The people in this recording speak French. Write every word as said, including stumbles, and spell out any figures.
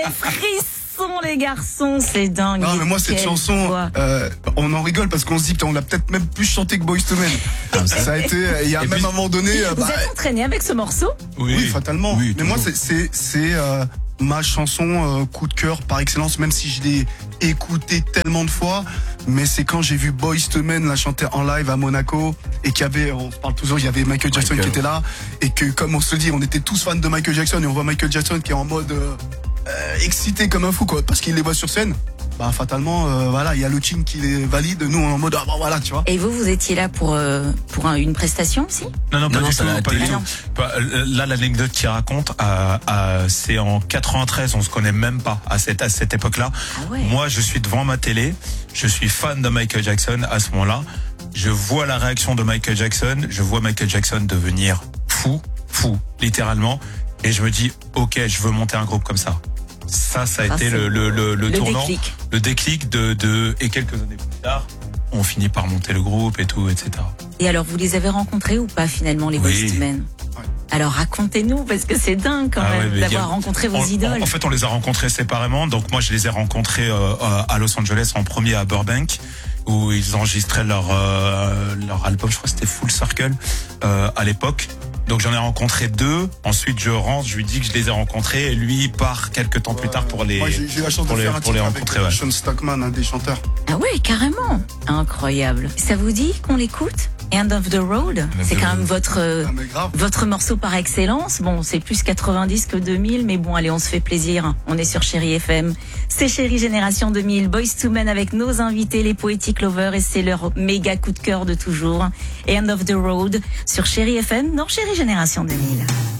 quel frisson, les garçons, c'est dingue. Non, mais moi, cette Quelle chanson, voix. euh, on en rigole parce qu'on se dit, putain, on l'a peut-être même plus chanté que Boyz two Men. Ah, Ça a été, il y a Et même puis- un moment donné, euh, Vous bah, êtes entraîné avec ce morceau? oui, fatalement. Oui, mais moi, toujours. c'est, c'est, c'est euh, ma chanson euh, coup de cœur par excellence, même si je l'ai écoutée tellement de fois. Mais c'est quand j'ai vu Boyz two Men la chanter en live à Monaco et qu'il y avait, on se parle toujours, il y avait Michael Jackson Michael. qui était là et que, comme on se le dit, on était tous fans de Michael Jackson et on voit Michael Jackson qui est en mode euh, euh, excité comme un fou, quoi, parce qu'il les voit sur scène. Bah, fatalement, euh, voilà, il y a le team qui les valide. Nous, on est en mode, ah, bah, voilà, tu vois. Et vous, vous étiez là pour, euh, pour un- une prestation aussi? Non, non, pas Non, non, du ça tout. l'a Pas du été. tout. Pas- Là, l'anecdote qu'il raconte, euh, euh, c'est en quatre-vingt-treize, on se connaît même pas à cette, à cette époque-là. Ah ouais. Moi, je suis devant ma télé, je suis fan de Michael Jackson à ce moment-là. Je vois la réaction de Michael Jackson, je vois Michael Jackson devenir fou, fou, littéralement. Et je me dis, ok, je veux monter un groupe comme ça. Ça, ça a Ah, été c'est le, le, le, le le tournant, déclic. le déclic de, de, et quelques années plus tard, on finit par monter le groupe et tout, et cetera. Et alors, vous les avez rencontrés ou pas finalement, les Oui. Boyz two Men? Ouais. Alors, racontez-nous, parce que c'est dingue quand Ah ouais, même mais il y a- d'avoir rencontré vos En- idoles. En, en fait, on les a rencontrés séparément. Donc moi, je les ai rencontrés euh, à Los Angeles en premier à Burbank, où ils enregistraient leur euh, leur album. Je crois que c'était Full Circle euh, à l'époque. Donc j'en ai rencontré deux. Ensuite, je rentre, je lui dis que je les ai rencontrés. Et lui il part quelques temps plus tard pour les Moi, j'ai, j'ai eu la chance pour de les faire un pour les titre rencontrer. avec Ouais. Sean Stockman, un des chanteurs. Ah ouais, carrément. Incroyable. Ça vous dit qu'on l'écoute? End of the Road? C'est quand même votre, euh, Ah, mais grave. votre morceau par excellence. Bon, c'est plus quatre-vingt-dix que deux mille, mais bon, allez, on se fait plaisir. On est sur Chérie F M. C'est Chérie Génération deux mille. Boyz two Men avec nos invités, les Poetic Lovers, et c'est leur méga coup de cœur de toujours. Et End of the Road sur Chérie F M dans Chérie Génération deux mille.